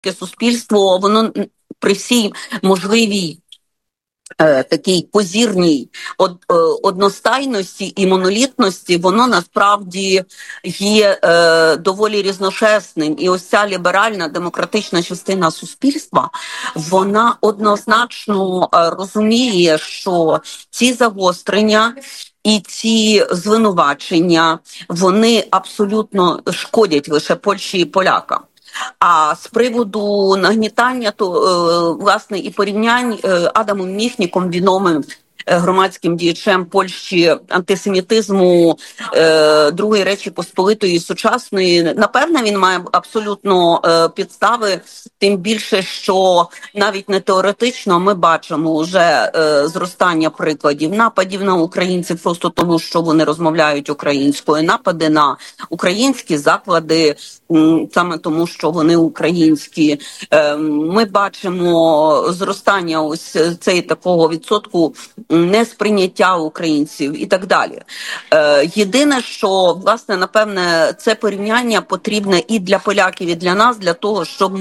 суспільство, воно при всій можливій такій позірній одностайності і монолітності, воно насправді є доволі різношерстним. І ось ця ліберальна демократична частина суспільства, вона однозначно розуміє, що ці загострення і ці звинувачення, вони абсолютно шкодять лише Польщі і полякам. А з приводу нагнітання, то, власне, і порівнянь Адамом Міхніком, відомим громадським діячем Польщі, антисемітизму Другої Речі Посполитої сучасної, напевне, він має абсолютно підстави, тим більше, що навіть не теоретично ми бачимо вже зростання прикладів нападів на українців просто тому, що вони розмовляють українською, напади на українські заклади саме тому, що вони українські. Ми бачимо зростання ось цей такого відсотку несприйняття українців і так далі. Єдине, що, власне, напевне, це порівняння потрібне і для поляків, і для нас, для того, щоб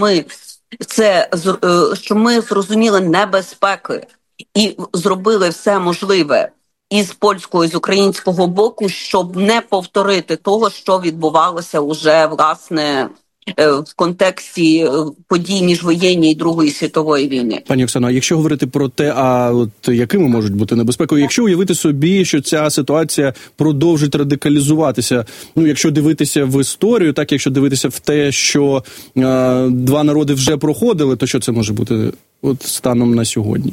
ми зрозуміли небезпеки і зробили все можливе і з польського, і з українського боку, щоб не повторити того, що відбувалося уже, власне, в контексті подій міжвоєнної і Другої світової війни. Пані Оксано, якщо говорити про те, а от якими можуть бути небезпекою, якщо уявити собі, що ця ситуація продовжить радикалізуватися, ну, якщо дивитися в історію, так, якщо дивитися в те, що два народи вже проходили, то що це може бути от станом на сьогодні?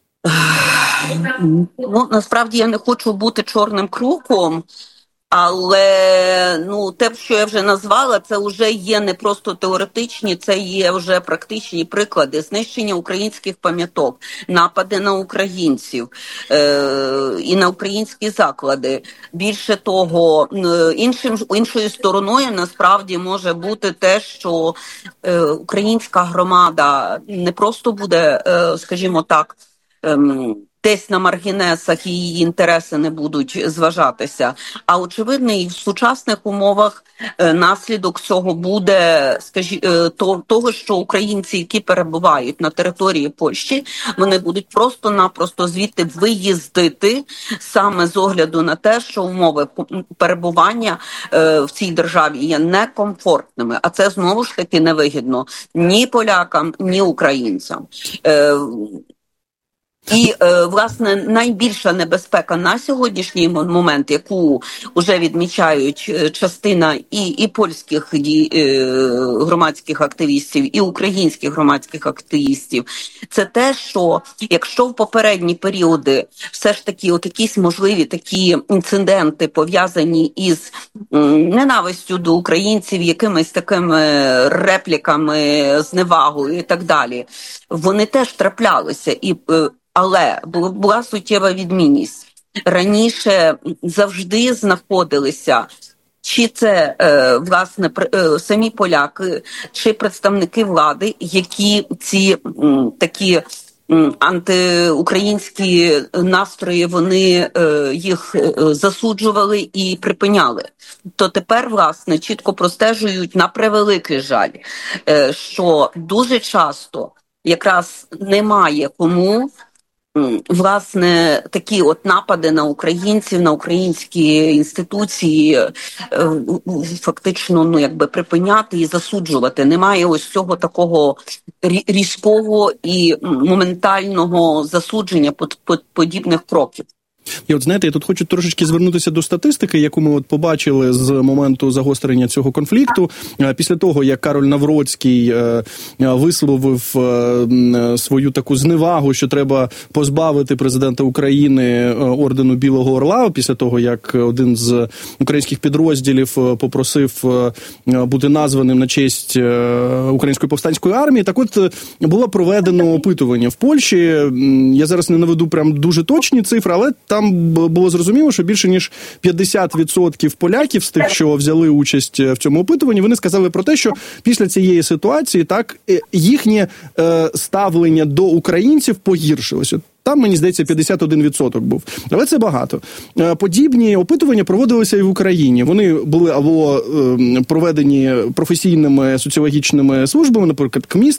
Ну, насправді я не хочу бути чорним круком, але те, що я вже назвала, це вже є не просто теоретичні, це є вже практичні приклади знищення українських пам'яток, напади на українців і на українські заклади. Більше того, іншою стороною насправді може бути те, що українська громада не просто буде, скажімо так, десь на маргінесах і її інтереси не будуть зважатися. А очевидно, і в сучасних умовах наслідок цього буде, того, що українці, які перебувають на території Польщі, вони будуть просто-напросто звідти виїздити саме з огляду на те, що умови перебування в цій державі є некомфортними. А це знову ж таки невигідно ні полякам, ні українцям. І, власне, найбільша небезпека на сьогоднішній момент, яку вже відмічають частина і польських громадських активістів, і українських громадських активістів, це те, що якщо в попередні періоди все ж таки от якісь можливі такі інциденти, пов'язані із ненавистю до українців, якимись такими репліками, зневагою і так далі, вони теж траплялися. Але була суттєва відмінність. Раніше завжди знаходилися, чи це, власне, самі поляки, чи представники влади, які ці такі антиукраїнські настрої, вони їх засуджували і припиняли. То тепер, власне, чітко простежують, на превеликий жаль, що дуже часто якраз немає кому, власне, такі от напади на українців, на українські інституції фактично, припиняти і засуджувати. Немає ось цього такого різкого і моментального засудження подібних кроків. І от, знаєте, я тут хочу трошечки звернутися до статистики, яку ми от побачили з моменту загострення цього конфлікту. Після того, як Кароль Навроцький висловив свою таку зневагу, що треба позбавити президента України ордену Білого Орла, після того, як один з українських підрозділів попросив бути названим на честь Української повстанської армії, так от було проведено опитування в Польщі. Я зараз не наведу прям дуже точні цифри, але там було зрозуміло, що більше ніж 50% поляків з тих, що взяли участь в цьому опитуванні, вони сказали про те, що після цієї ситуації так їхнє ставлення до українців погіршилося. Там, мені здається, 51% був. Але це багато. Подібні опитування проводилися і в Україні. Вони були або проведені професійними соціологічними службами, наприклад, КМІС,